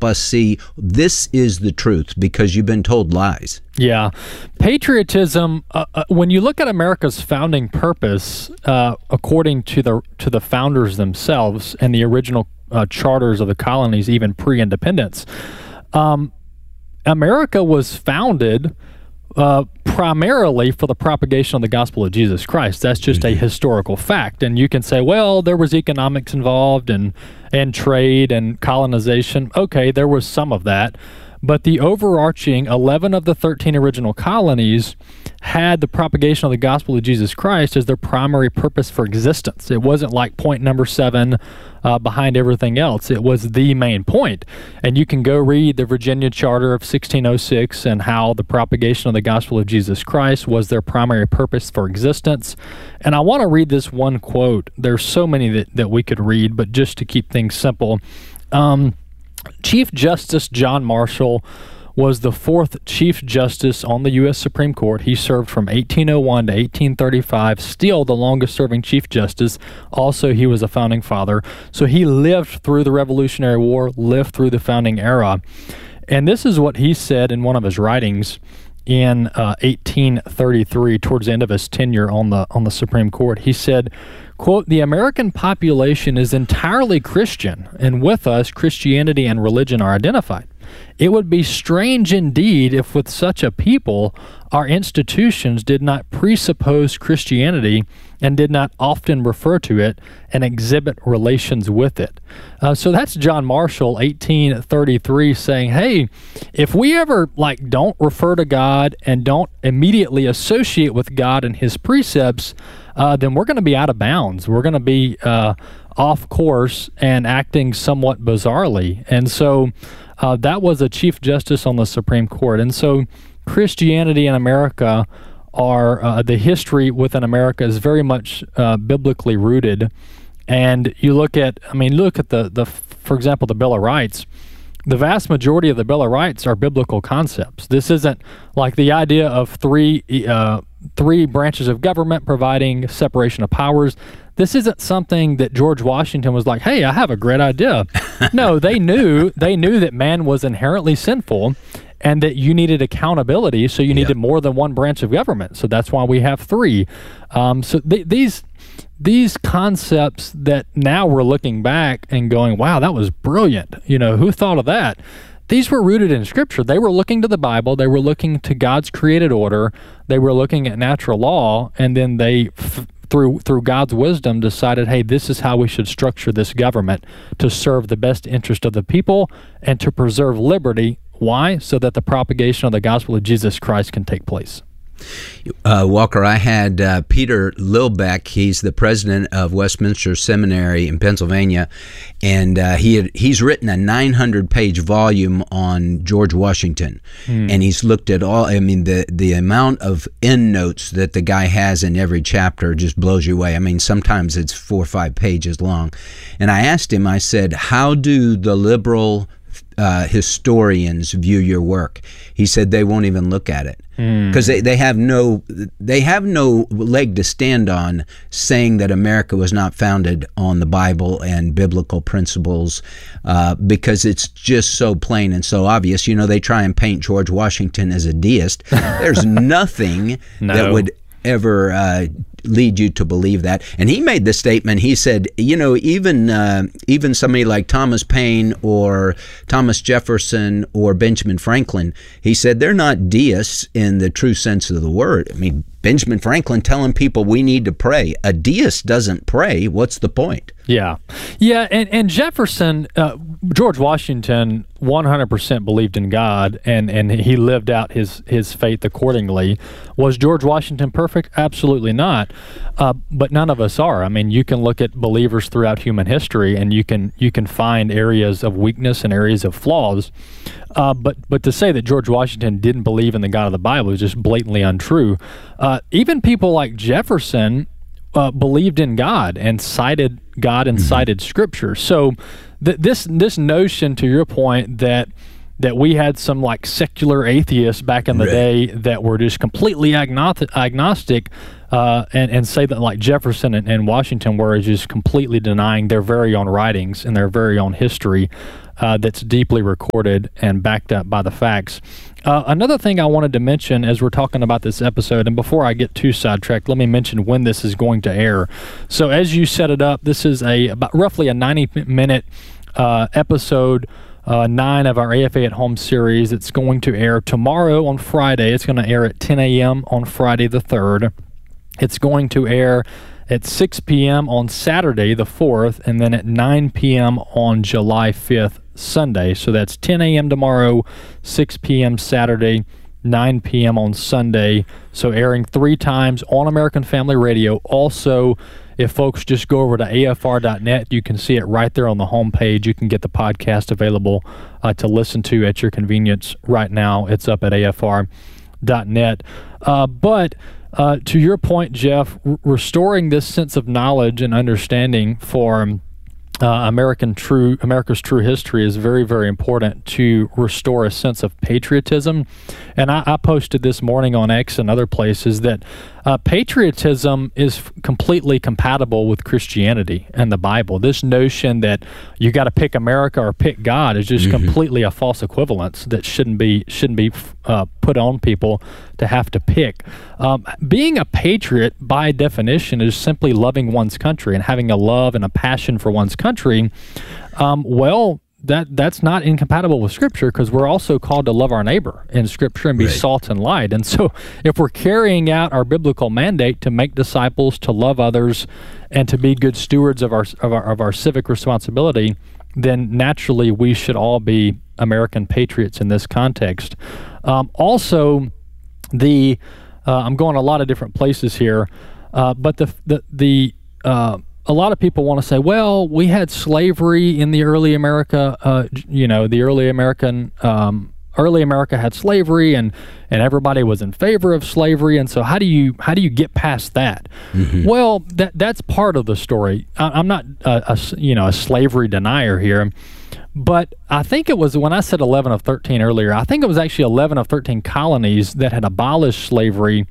help us see this is the truth because you've been told lies. Yeah. Patriotism, when you look at America's founding purpose, according to the founders themselves and the original charters of the colonies, even pre-independence, America was founded primarily for the propagation of the gospel of Jesus Christ. That's just a historical fact. And you can say, well, there was economics involved and trade and colonization. Okay, there was some of that. But the overarching 11 of the 13 original colonies had the propagation of the gospel of Jesus Christ as their primary purpose for existence. It wasn't like point number 7 behind everything else. It was the main point. And you can go read the Virginia Charter of 1606 and how the propagation of the gospel of Jesus Christ was their primary purpose for existence. And I want to read this one quote. There's so many that we could read, but just to keep things simple, Chief Justice John Marshall was the 4th Chief Justice on the U.S. Supreme Court. He served from 1801 to 1835, still the longest-serving Chief Justice. Also, he was a founding father. So he lived through the Revolutionary War, lived through the founding era. And this is what he said in one of his writings in 1833, towards the end of his tenure on the Supreme Court. He said, quote, "The American population is entirely Christian, and with us, Christianity and religion are identified. It would be strange indeed if with such a people our institutions did not presuppose Christianity and did not often refer to it and exhibit relations with it." So that's John Marshall, 1833, saying, hey, if we ever don't refer to God and don't immediately associate with God and his precepts, then we're going to be out of bounds. We're going to be off course and acting somewhat bizarrely. And so that was a Chief Justice on the Supreme Court. And so Christianity in America the history within America is very much biblically rooted. And you look at, for example, the Bill of Rights. The vast majority of the Bill of Rights are biblical concepts. This isn't like the idea of three branches of government providing separation of powers. This isn't something that George Washington was like, hey, I have a great idea. No, they knew that man was inherently sinful and that you needed accountability, so you needed more than one branch of government. So that's why we have 3. These concepts that now we're looking back and going, wow, that was brilliant. Who thought of that? These were rooted in Scripture. They were looking to the Bible. They were looking to God's created order. They were looking at natural law, and then they, through God's wisdom, decided, hey, this is how we should structure this government to serve the best interest of the people and to preserve liberty. Why? So that the propagation of the gospel of Jesus Christ can take place. Walker, I had Peter Lillbeck. He's the president of Westminster Seminary in Pennsylvania, and he's written a 900-page volume on George Washington, and he's looked at all. The amount of endnotes that the guy has in every chapter just blows you away. Sometimes it's 4 or 5 pages long. And I asked him, I said, how do the liberal historians view your work? He said they won't even look at it because they have no leg to stand on saying that America was not founded on the Bible and biblical principles because it's just so plain and so obvious. They try and paint George Washington as a deist. There's nothing that would ever lead you to believe that. And he made the statement, he said, even somebody like Thomas Paine or Thomas Jefferson or Benjamin Franklin, he said they're not deists in the true sense of the word. Benjamin Franklin telling people we need to pray. A deist doesn't pray. What's the point? Yeah. And Jefferson, George Washington 100% believed in God, and he lived out his faith accordingly. Was George Washington perfect? Absolutely not. But none of us are. You can look at believers throughout human history, and you can find areas of weakness and areas of flaws. But to say that George Washington didn't believe in the God of the Bible is just blatantly untrue. Even people like Jefferson believed in God and cited God and cited Scripture. So this notion, to your point, that we had some secular atheists back in the day that were just completely agnostic and say that Jefferson and Washington were just completely denying their very own writings and their very own history. that's deeply recorded and backed up by the facts. Another thing I wanted to mention as we're talking about this episode, and before I get too sidetracked, let me mention when this is going to air. So as you set it up, this is about roughly a 90-minute episode 9 of our AFA at Home series. It's going to air tomorrow on Friday. It's going to air at 10 a.m. on Friday the 3rd. It's going to air at 6 p.m. on Saturday the 4th, and then at 9 p.m. on July 5th, Sunday. So that's 10 a.m. tomorrow, 6 p.m. Saturday, 9 p.m. on Sunday. So airing 3 times on American Family Radio. Also, if folks just go over to afr.net, you can see it right there on the homepage. You can get the podcast available to listen to at your convenience right now. It's up at afr.net. But to your point, Jeff, restoring this sense of knowledge and understanding for America's true history is very, very important to restore a sense of patriotism. And I posted this morning on X and other places that patriotism is completely compatible with Christianity and the Bible. This notion that you got to pick America or pick God is just completely a false equivalence that shouldn't be put on people to have to pick. Being a patriot, by definition, is simply loving one's country and having a love and a passion for one's country. That's not incompatible with Scripture, because we're also called to love our neighbor in Scripture and be salt and light. And so if we're carrying out our biblical mandate to make disciples, to love others, and to be good stewards of our civic responsibility, then naturally we should all be American patriots in this context. Also, I'm going a lot of different places here, but a lot of people want to say, well, we had slavery in the early America, early America had slavery, and everybody was in favor of slavery, and so how do you get past that? Well, that's part of the story. I'm not a slavery denier here, but I think it was, when I said 11 of 13 earlier, I think it was actually 11 of 13 colonies that had abolished slavery.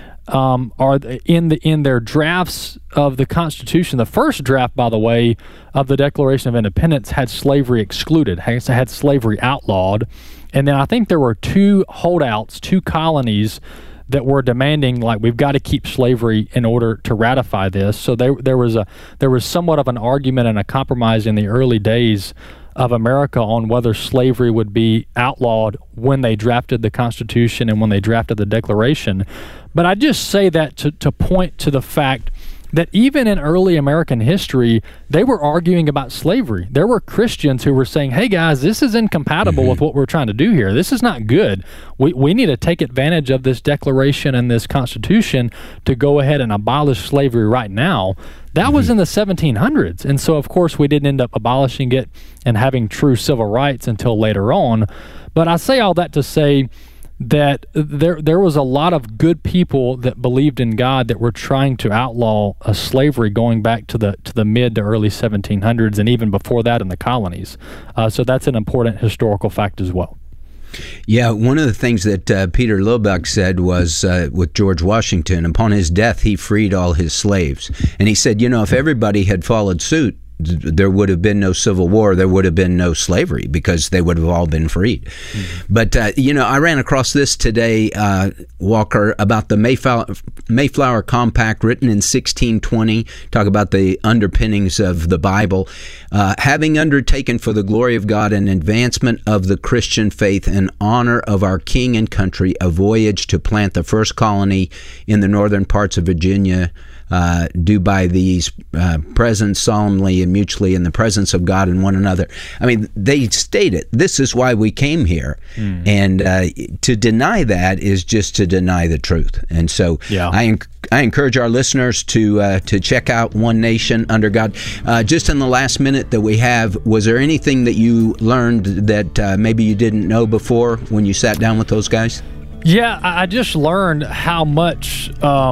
Are in their drafts of the Constitution. The first draft, by the way, of the Declaration of Independence had slavery excluded, had slavery outlawed. And then I think there were 2 holdouts, 2 colonies that were demanding, like, we've got to keep slavery in order to ratify this. So there was somewhat of an argument and a compromise in the early days of America on whether slavery would be outlawed when they drafted the Constitution and when they drafted the Declaration. But I just say that to point to the fact that even in early American history, they were arguing about slavery. There were Christians who were saying, hey guys, this is incompatible with what we're trying to do here. This is not good. We need to take advantage of this Declaration and this Constitution to go ahead and abolish slavery right now. That was in the 1700s. And so, of course, we didn't end up abolishing it and having true civil rights until later on. But I say all that to say that there was a lot of good people that believed in God that were trying to outlaw slavery going back to the mid to early 1700s, and even before that in the colonies. So that's an important historical fact as well. Yeah, one of the things that Peter Lillback said was with George Washington, upon his death, he freed all his slaves. And he said, if everybody had followed suit, there would have been no Civil War, there would have been no slavery, because they would have all been freed. But, I ran across this today, Walker, about the Mayflower Compact, written in 1620, talk about the underpinnings of the Bible. Having undertaken for the glory of God and advancement of the Christian faith and honor of our king and country a voyage to plant the first colony in the northern parts of Virginia, do by these present solemnly and mutually in the presence of God and one another. I mean, they state it. This is why we came here. And to deny that is just to deny the truth. And so I encourage our listeners to check out One Nation Under God. Just in the last minute that we have, was there anything that you learned that maybe you didn't know before when you sat down with those guys? Yeah, I just learned how much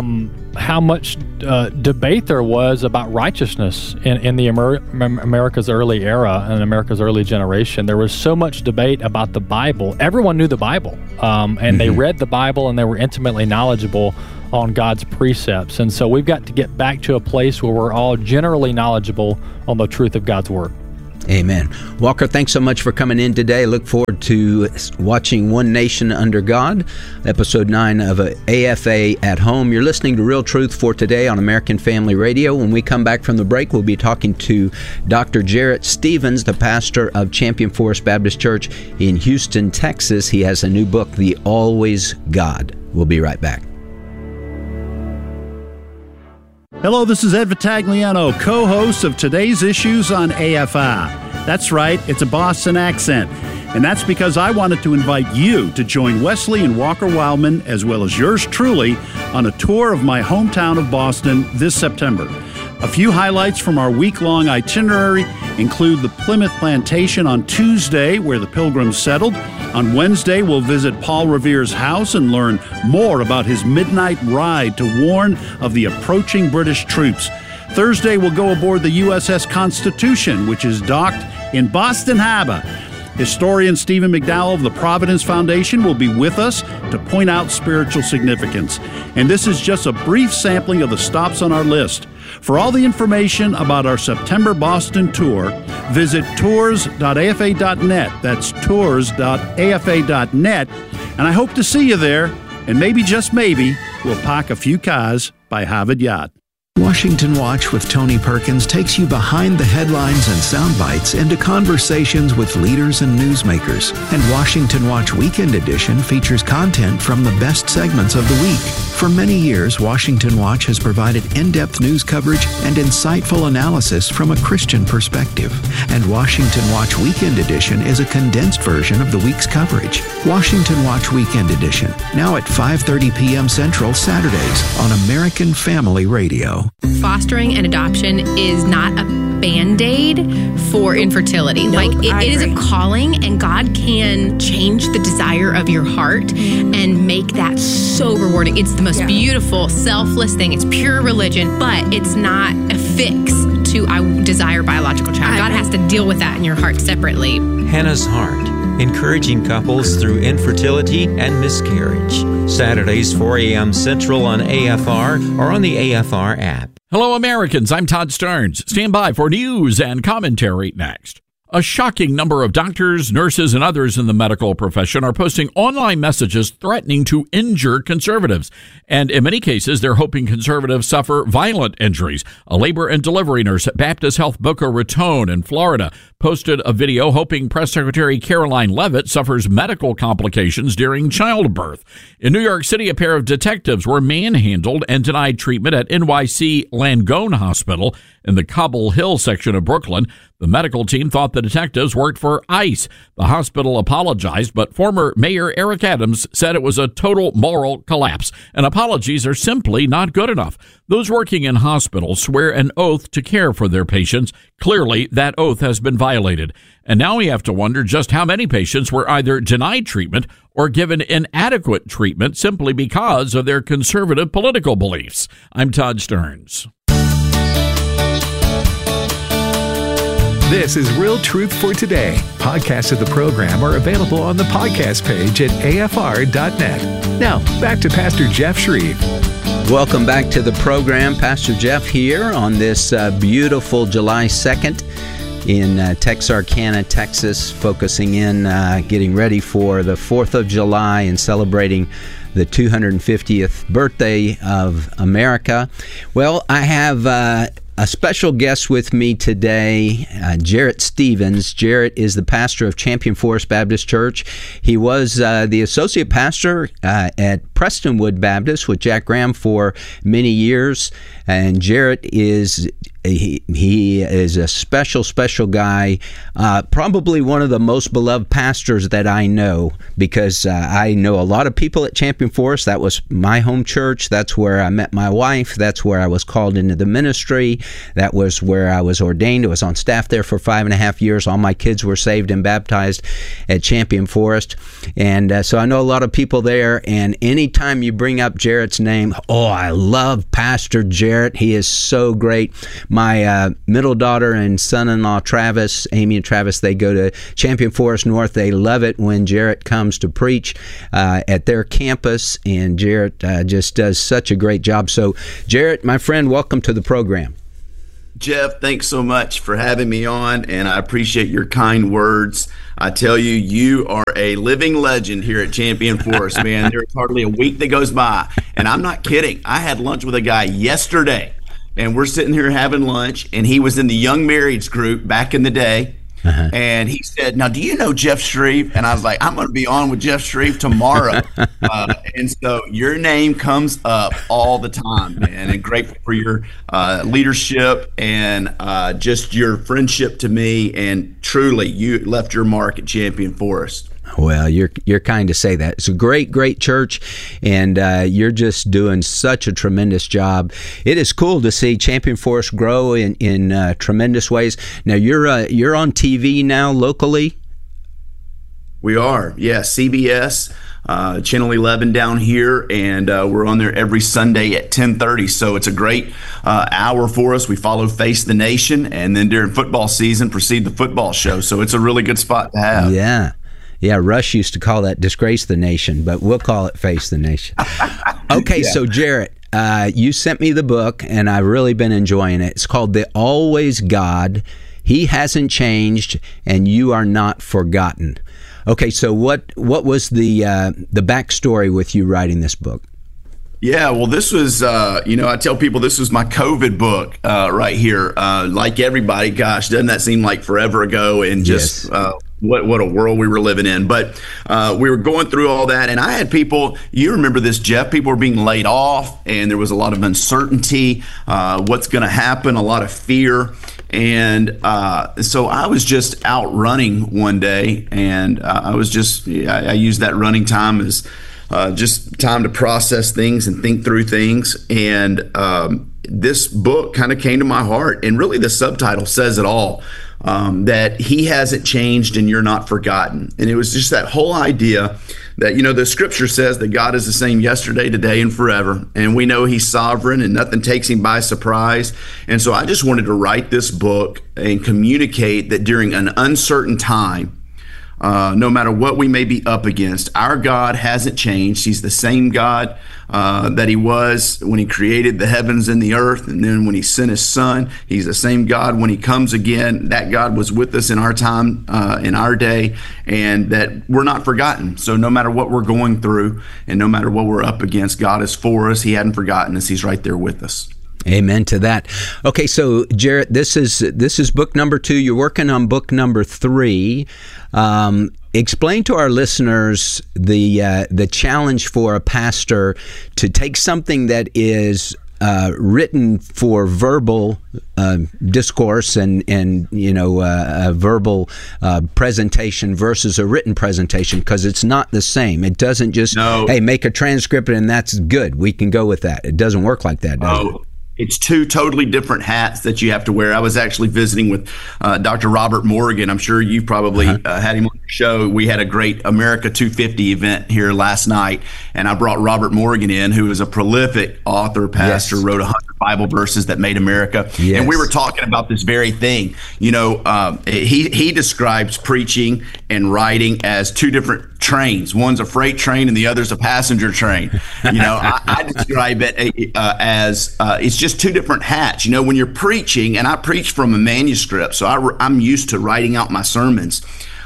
debate there was about righteousness in the America's early era and America's early generation. There was so much debate about the Bible. Everyone knew the Bible, and they read the Bible, and they were intimately knowledgeable on God's precepts. And so we've got to get back to a place where we're all generally knowledgeable on the truth of God's Word. Amen. Walker, thanks so much for coming in today. Look forward to watching One Nation Under God, episode 9 of AFA at Home. You're listening to Real Truth for Today on American Family Radio. When we come back from the break, we'll be talking to Dr. Jarrett Stevens, the pastor of Champion Forest Baptist Church in Houston, Texas. He has a new book, The Always God. We'll be right back. Hello, this is Ed Vitagliano, co-host of today's issues on AFI. That's right, it's a Boston accent. And that's because I wanted to invite you to join Wesley and Walker Wildman, as well as yours truly, on a tour of my hometown of Boston this September. A few highlights from our week-long itinerary include the Plymouth Plantation on Tuesday, where the Pilgrims settled. On Wednesday, we'll visit Paul Revere's house and learn more about his midnight ride to warn of the approaching British troops. Thursday, we'll go aboard the USS Constitution, which is docked in Boston Harbor. Historian Stephen McDowell of the Providence Foundation will be with us to point out spiritual significance. And this is just a brief sampling of the stops on our list. For all the information about our September Boston tour, visit tours.afa.net. That's tours.afa.net. And I hope to see you there. And maybe, just maybe, we'll park a few cars by Harvard Yard. Washington Watch with Tony Perkins takes you behind the headlines and sound bites into conversations with leaders and newsmakers. And Washington Watch Weekend Edition features content from the best segments of the week. For many years, Washington Watch has provided in-depth news coverage and insightful analysis from a Christian perspective. And Washington Watch Weekend Edition is a condensed version of the week's coverage. Washington Watch Weekend Edition, now at 5:30 p.m. Central Saturdays on American Family Radio. Fostering and adoption is not a Band-Aid for infertility. Nope, it is a calling, and God can change the desire of your heart and make that so rewarding. It's the most beautiful, selfless thing. It's pure religion, but it's not a fix to I desire biological child. God has to deal with that in your heart separately. Hannah's Heart, encouraging couples through infertility and miscarriage. Saturdays, 4 a.m. Central on AFR or on the AFR app. Hello, Americans. I'm Todd Stearns. Stand by for news and commentary next. A shocking number of doctors, nurses, and others in the medical profession are posting online messages threatening to injure conservatives. And in many cases, they're hoping conservatives suffer violent injuries. A labor and delivery nurse at Baptist Health Boca Raton in Florida posted a video hoping Press Secretary Caroline Leavitt suffers medical complications during childbirth. In New York City, a pair of detectives were manhandled and denied treatment at NYC Langone Hospital in the Cobble Hill section of Brooklyn. The medical team thought the detectives worked for ICE. The hospital apologized, but former Mayor Eric Adams said it was a total moral collapse, and apologies are simply not good enough. Those working in hospitals swear an oath to care for their patients. Clearly, that oath has been violated. And now we have to wonder just how many patients were either denied treatment or given inadequate treatment simply because of their conservative political beliefs. I'm Todd Stearns. This is Real Truth for Today. Podcasts of the program are available on the podcast page at afr.net. Now, back to Pastor Jeff Shreve. Welcome back to the program. Pastor Jeff here on this beautiful July 2nd in Texarkana, Texas, focusing in, getting ready for the 4th of July and celebrating the 250th birthday of America. Well, I have a special guest with me today, Jarrett Stevens. Jarrett is the pastor of Champion Forest Baptist Church. He was the associate pastor at Prestonwood Baptist with Jack Graham for many years. And Jarrett is he is a special guy, probably one of the most beloved pastors that I know, because I know a lot of people at Champion Forest. That was my home church. That's where I met my wife. That's where I was called into the ministry. That was where I was ordained. I was on staff there for 5.5 years. All my kids were saved and baptized at Champion Forest. And so I know a lot of people there. And anytime you bring up Jarrett's name, I love Pastor Jarrett. He is so great. My middle daughter and son-in-law, Travis, Amy and Travis, they go to Champion Forest North. They love it when Jarrett comes to preach at their campus, and Jarrett just does such a great job. So, Jarrett, my friend, welcome to the program. Jeff, thanks so much for having me on, and I appreciate your kind words. I tell you, you are a living legend here at Champion Forest, man. There's hardly a week that goes by, and I'm not kidding. I had lunch with a guy yesterday, and we're sitting here having lunch, and he was in the Young Marrieds group back in the day. And he said, now, do you know Jeff Shreve? And I was like, I'm going to be on with Jeff Shreve tomorrow. And so your name comes up all the time, man, and grateful for your leadership and just your friendship to me. And truly, you left your mark at Champion Forest. Well, you're kind to say that. It's a great church, and you're just doing such a tremendous job. It is cool to see Champion Forest grow in tremendous ways. Now you're on TV now locally. We are, yeah. CBS, Channel 11 down here, and we're on there every Sunday at 10:30. So it's a great hour for us. We follow Face the Nation, and then during football season, proceed the football show. So it's a really good spot to have. Yeah, Rush used to call that Disgrace the Nation, but we'll call it Face the Nation. Okay, yeah. So Jarrett, you sent me the book, and I've really been enjoying it. It's called The Always God. He hasn't changed, and you are not forgotten. Okay, so what was the backstory with you writing this book? Yeah, well, this was, I tell people this was my COVID book right here. Like everybody, gosh, doesn't that seem like forever ago? And just what a world we were living in. But we were going through all that, and I had people, you remember this, Jeff, people were being laid off, and there was a lot of uncertainty, what's going to happen, a lot of fear. And so I was just out running one day, and I used that running time as just time to process things and think through things. And this book kind of came to my heart, and really the subtitle says it all, that he hasn't changed and you're not forgotten. And it was just that whole idea that, the scripture says that God is the same yesterday, today, and forever. And we know he's sovereign and nothing takes him by surprise. And so I just wanted to write this book and communicate that during an uncertain time, no matter what we may be up against, our God hasn't changed. He's the same God that he was when he created the heavens and the earth, and then when he sent his son. He's the same God when he comes again. That God was with us in our time, in our day, and that we're not forgotten. So no matter what we're going through and no matter what we're up against, God is for us. He hadn't forgotten us. He's right there with us. Amen to that. Okay, so Jarrett, this is book number 2. You're working on book number 3. Explain to our listeners the challenge for a pastor to take something that is written for verbal discourse and a verbal presentation versus a written presentation, because it's not the same. It doesn't just hey, make a transcript and that's good. We can go with that. It doesn't work like that, does it? It's 2 totally different hats that you have to wear. I was actually visiting with Dr. Robert Morgan. I'm sure you probably had him on your show. We had a great America 250 event here last night, and I brought Robert Morgan in, who is a prolific author, pastor, wrote 100 Bible verses that made America. Yes. And we were talking about this very thing. He describes preaching and writing as 2 different trains. One's a freight train and the other's a passenger train. I describe it as it's just 2 different hats. When you're preaching, and I preach from a manuscript, so I'm used to writing out my sermons.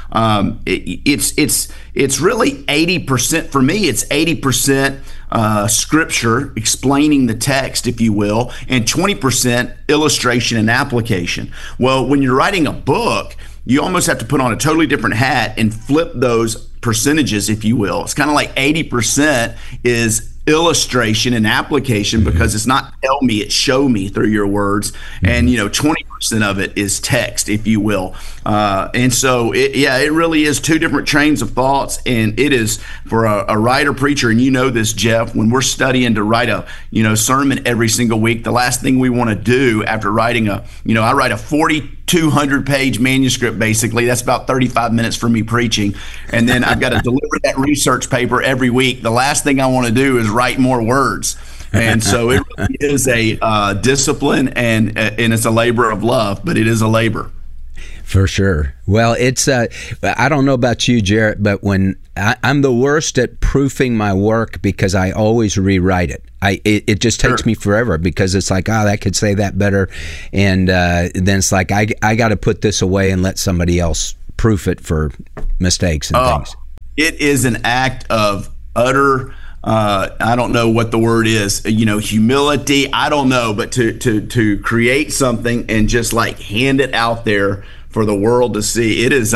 It's really 80% for me. It's 80% scripture explaining the text, if you will, and 20% illustration and application. Well, when you're writing a book, you almost have to put on a totally different hat and flip those percentages, if you will. It's kind of like 80% is illustration and application, because it's not tell me, it's show me through your words, and 20% of it is text, if you will, and so it really is 2 different trains of thoughts. And it is for a writer preacher, and this, Jeff, when we're studying to write a sermon every single week, the last thing we want to do after writing I write a 4,200 page manuscript. Basically, that's about 35 minutes for me preaching, and then I've got to deliver that research paper every week. The last thing I want to do is write more words. And so it really is a discipline, and it's a labor of love, but it is a labor. For sure. Well, it's I don't know about you, Jarrett, but when I'm the worst at proofing my work because I always rewrite it. It just takes me forever because it's like, that could say that better. And then it's like, I got to put this away and let somebody else proof it for mistakes and things. It is an act of utter, I don't know what the word is, humility. I don't know, but to create something and just like hand it out there for the world to see, it's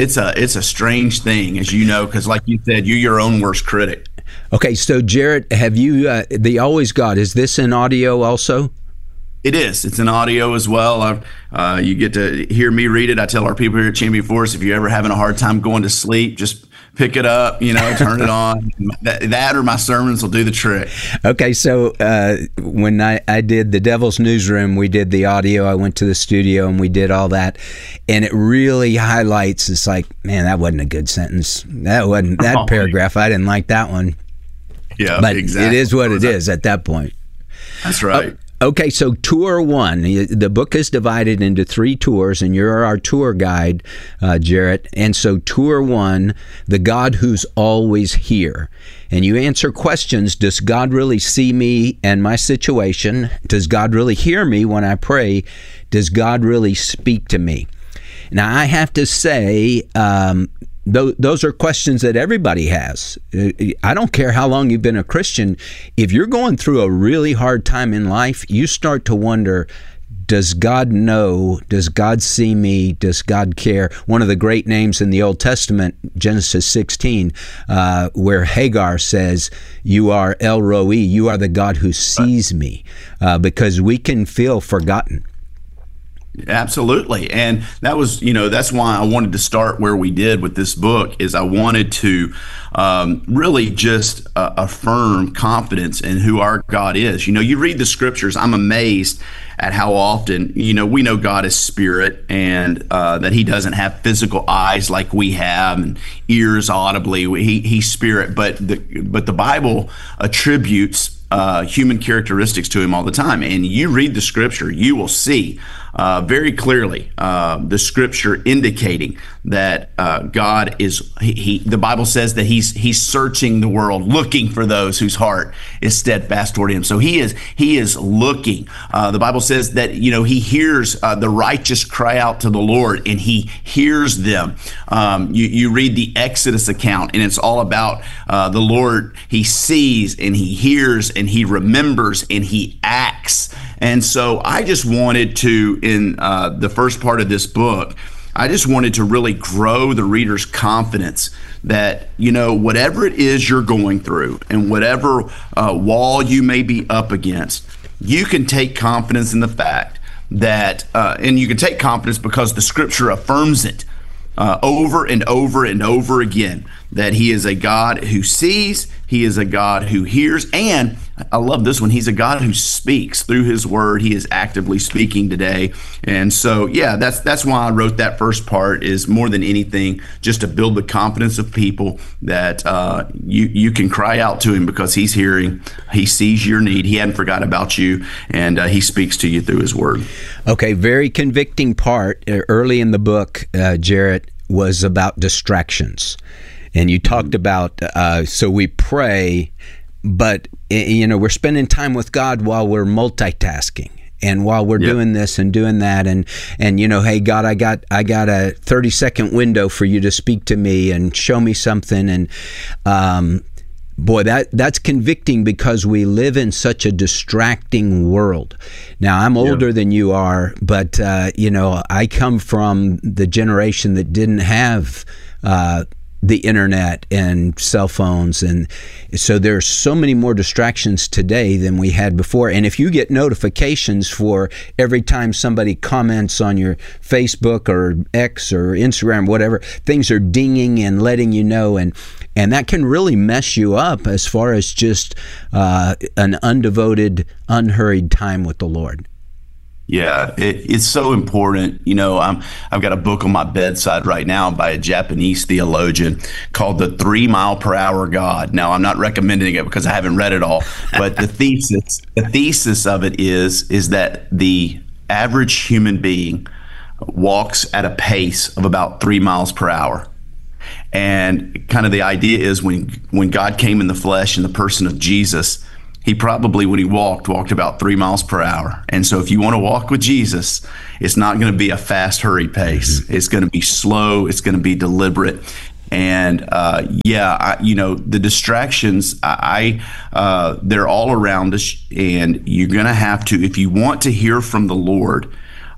a strange thing, as you know, because like you said, you're your own worst critic. Okay, so Jarrett, have you the Always God? Is this in audio also? It is. It's an audio as well. You get to hear me read it. I tell our people here at Champion Force, if you're ever having a hard time going to sleep, just pick it up, turn it on. That or my sermons will do the trick. Okay, so when I did the Devil's Newsroom, we did the audio. I went to the studio and we did all that, and it really highlights. It's like, man, that wasn't a good sentence. That wasn't that paragraph. I didn't like that one. Yeah, but exactly. It is what it is at that point. That's right. Okay, so tour one, the book is divided into 3 tours, and you're our tour guide, Jarrett. And so tour one, the God who's always here. And you answer questions. Does God really see me and my situation? Does God really hear me when I pray? Does God really speak to me? Now, I have to say, those are questions that everybody has. I don't care how long you've been a Christian. If you're going through a really hard time in life, you start to wonder, does God know? Does God see me? Does God care? One of the great names in the Old Testament, Genesis 16, where Hagar says, you are El Roi, you are the God who sees me, because we can feel forgotten. Absolutely. And that was, that's why I wanted to start where we did with this book, is I wanted to really just affirm confidence in who our God is. You read the scriptures, I'm amazed at how often, we know God is spirit, and that he doesn't have physical eyes like we have and ears audibly. He's spirit, but the Bible attributes human characteristics to him all the time. And you read the scripture, you will see very clearly the scripture indicating that God is, the Bible says that he's searching the world, looking for those whose heart is steadfast toward him. So he is looking. The Bible says that, he hears the righteous cry out to the Lord, and he hears them. You read the Exodus account, and it's all about the Lord. He sees and he hears and he remembers and he acts. And so I just wanted to, in the first part of this book, I just wanted to really grow the reader's confidence that, whatever it is you're going through and whatever wall you may be up against, you can take confidence in the fact that, and you can take confidence because the scripture affirms it over and over and over again, that he is a God who sees, he is a God who hears, and I love this one, he's a God who speaks through his word. He is actively speaking today. And so, that's why I wrote that first part, is more than anything just to build the confidence of people that you can cry out to him because he's hearing, he sees your need, he hadn't forgotten about you, and he speaks to you through his word. Okay, very convicting part early in the book, Jarrett, was about distractions. And you talked about, so we pray, but, we're spending time with God while we're multitasking. And while we're doing this and doing that, and hey God, I got a 30-second window for you to speak to me and show me something, and boy, that's convicting because we live in such a distracting world. Now, I'm older than you are, but I come from the generation that didn't have the internet and cell phones, and so there's so many more distractions today than we had before. And if you get notifications for every time somebody comments on your Facebook or X or Instagram, whatever, things are dinging and letting you know, and that can really mess you up as far as just an undevoted, unhurried time with the Lord. Yeah, it's so important. I've got a book on my bedside right now by a Japanese theologian called The 3 Mile Per Hour God. Now, I'm not recommending it because I haven't read it all, but the thesis of it is that the average human being walks at a pace of about 3 miles per hour. And kind of the idea is when God came in the flesh in the person of Jesus, he probably, when he walked about 3 miles per hour. And so if you want to walk with Jesus, it's not going to be a fast, hurried pace. Mm-hmm. It's going to be slow. It's going to be deliberate. And the distractions, they're all around us, and you're going to have to, if you want to hear from the Lord.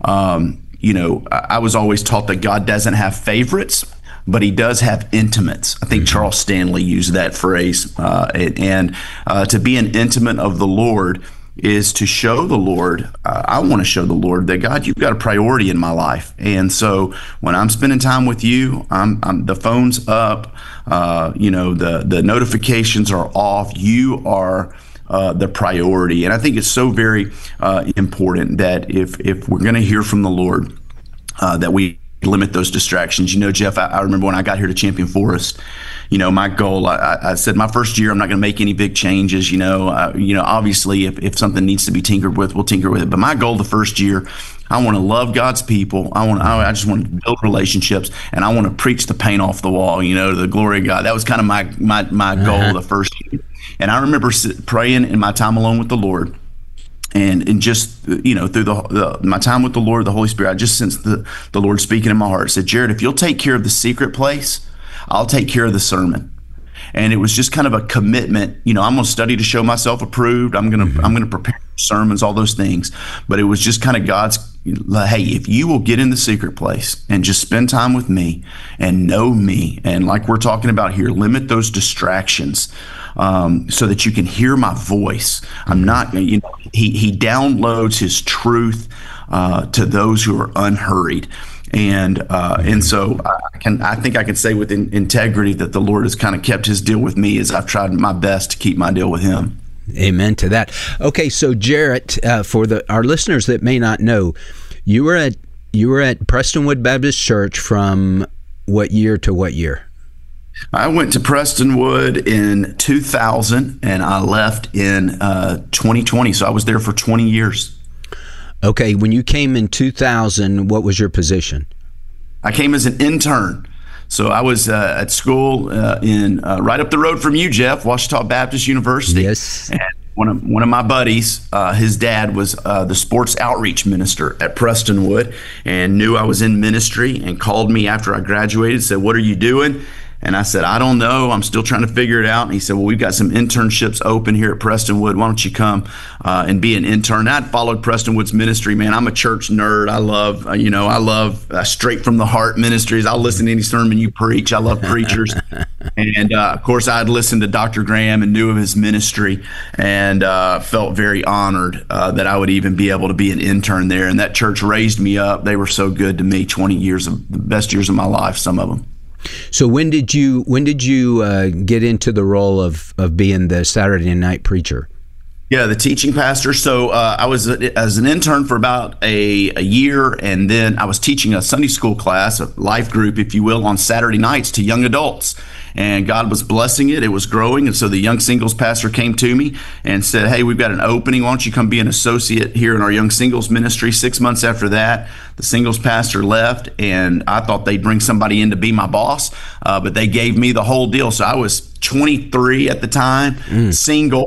I was always taught that God doesn't have favorites, but he does have intimates. I think Charles Stanley used that phrase. To be an intimate of the Lord is to show the Lord, I want to show the Lord that, God, you've got a priority in my life. And so when I'm spending time with you, I'm the phone's up, the notifications are off. You are the priority. And I think it's so very important that if we're going to hear from the Lord, that we limit those distractions. Jeff, I remember when I got here to Champion Forest, my goal, I said my first year, I'm not going to make any big changes. Obviously if something needs to be tinkered with, we'll tinker with it. But my goal the first year, I want to love God's people. I just want to build relationships, and I want to preach the paint off the wall, to the glory of God. That was kind of my goal the first year. And I remember praying in my time alone with the Lord. And just, through my time with the Lord, the Holy Spirit, I just sensed the Lord speaking in my heart. Said, Jared, if you'll take care of the secret place, I'll take care of the sermon. And it was just kind of a commitment. I'm going to study to show myself approved. I'm going to prepare sermons, all those things. But it was just kind of God's, hey, if you will get in the secret place and just spend time with me and know me, and like we're talking about here, limit those distractions, so that you can hear my voice. I'm not, he downloads his truth to those who are unhurried. And so I think I can say with integrity that the Lord has kind of kept his deal with me as I've tried my best to keep my deal with him. Amen to that. Okay, so Jarrett, for our listeners that may not know, you were at Prestonwood Baptist Church from what year to what year? I went to Prestonwood in 2000, and I left in 2020. So I was there for 20 years. Okay, when you came in 2000, what was your position? I came as an intern. So I was at school in right up the road from you, Jeff, Ouachita Baptist University. Yes. And one of my buddies, his dad was the sports outreach minister at Prestonwood, and knew I was in ministry and called me after I graduated, said, "What are you doing?" And I said, "I don't know. I'm still trying to figure it out." And he said, "Well, we've got some internships open here at Prestonwood. Why don't you come and be an intern?" I'd followed Prestonwood's ministry, man. I'm a church nerd. I love straight from the heart ministries. I'll listen to any sermon you preach. I love preachers. And of course, I'd listened to Dr. Graham and knew of his ministry, and felt very honored that I would even be able to be an intern there. And that church raised me up. They were so good to me. 20 years of the best years of my life, some of them. So when did you get into the role of being the Saturday night preacher? Yeah, the teaching pastor. So I was as an intern for about a year, and then I was teaching a Sunday school class, a life group, if you will, on Saturday nights to young adults. And God was blessing it. It was growing. And so the young singles pastor came to me and said, "Hey, we've got an opening. Why don't you come be an associate here in our young singles ministry?" 6 months after that, the singles pastor left, and I thought they'd bring somebody in to be my boss, but they gave me the whole deal. So I was 23 at the time, single,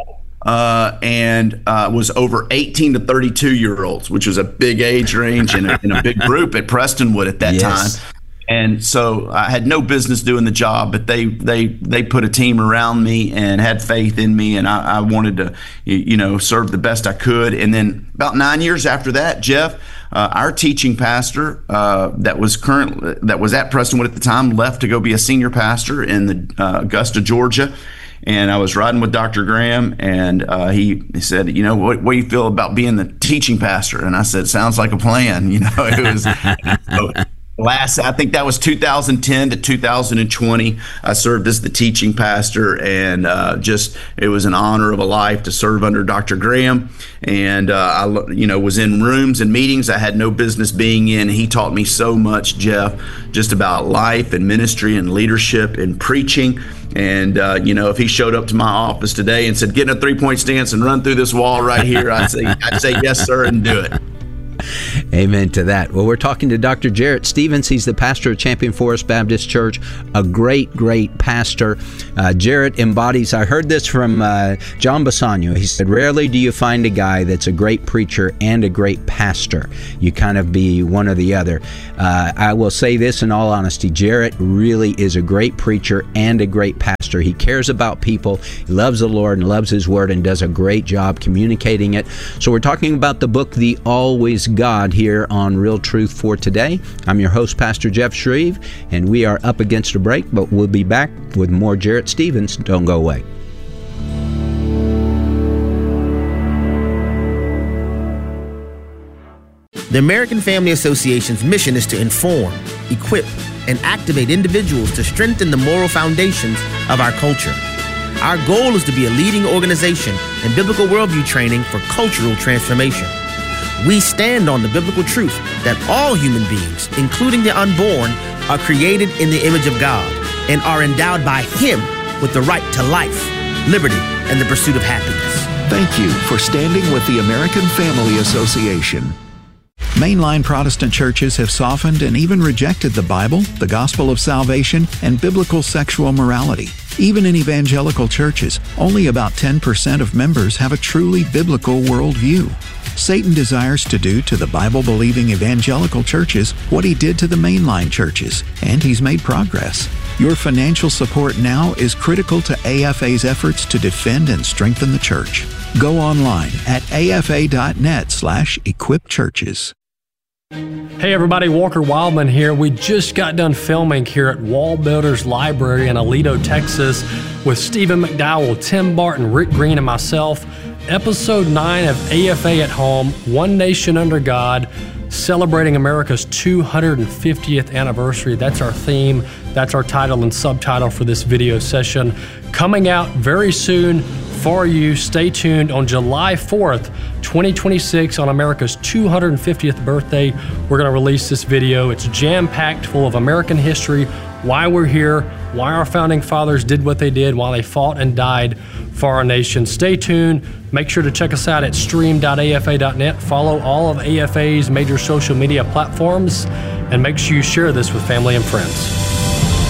and was over 18 to 32-year-olds, which was a big age range and a big group at Prestonwood at that time. And so I had no business doing the job, but they put a team around me and had faith in me, and I wanted to, serve the best I could. And then about 9 years after that, Jeff, our teaching pastor that was at Prestonwood at the time left to go be a senior pastor in the Augusta, Georgia. And I was riding with Dr. Graham, and he said, what do you feel about being the teaching pastor? And I said, "Sounds like a plan." It was. I think that was 2010 to 2020. I served as the teaching pastor, and it was an honor of a life to serve under Dr. Graham. And I was in rooms and meetings I had no business being in. He taught me so much, Jeff, just about life and ministry and leadership and preaching. And if he showed up to my office today and said, "Get in a 3-point stance and run through this wall right here," I'd say yes, sir, and do it. Amen to that. Well, we're talking to Dr. Jarrett Stephens. He's the pastor of Champion Forest Baptist Church, a great, great pastor. Jarrett embodies, I heard this from John Bassanio. He said, rarely do you find a guy that's a great preacher and a great pastor. You kind of be one or the other. I will say this in all honesty, Jarrett really is a great preacher and a great pastor. He cares about people, he loves the Lord and loves His Word and does a great job communicating it. So we're talking about the book, The Always God, here on Real Truth for Today. I'm your host, Pastor Jeff Shreve, and we are up against a break, but we'll be back with more Jarrett Stephens. Don't go away. The American Family Association's mission is to inform, equip, and activate individuals to strengthen the moral foundations of our culture. Our goal is to be a leading organization in biblical worldview training for cultural transformation. We stand on the biblical truth that all human beings, including the unborn, are created in the image of God and are endowed by Him with the right to life, liberty, and the pursuit of happiness. Thank you for standing with the American Family Association. Mainline Protestant churches have softened and even rejected the Bible, the gospel of salvation, and biblical sexual morality. Even in evangelical churches, only about 10% of members have a truly biblical worldview. Satan desires to do to the Bible-believing evangelical churches what he did to the mainline churches, and he's made progress. Your financial support now is critical to AFA's efforts to defend and strengthen the church. Go online at afa.net/equipchurches. Hey everybody, Walker Wildman here. We just got done filming here at Wall Builders Library in Aledo, Texas with Stephen McDowell, Tim Barton, Rick Green, and myself. Episode 9 of AFA at Home, One Nation Under God, celebrating America's 250th anniversary. That's our theme. That's our title and subtitle for this video session. Coming out very soon for you. Stay tuned on July 4th, 2026, on America's 250th birthday. We're going to release this video. It's jam-packed full of American history, why we're here, why our founding fathers did what they did, why they fought and died for our nation. Stay tuned. Make sure to check us out at stream.afa.net. Follow all of AFA's major social media platforms, and make sure you share this with family and friends.